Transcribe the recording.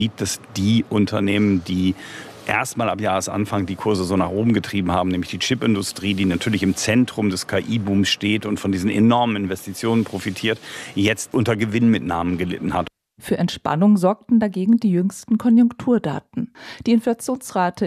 Gibt es die Unternehmen, die erstmal ab Jahresanfang die Kurse so nach oben getrieben haben, nämlich die Chipindustrie, die natürlich im Zentrum des KI-Booms steht und von diesen enormen Investitionen profitiert, jetzt unter Gewinnmitnahmen gelitten hat. Für Entspannung sorgten dagegen die jüngsten Konjunkturdaten. Die Inflationsrate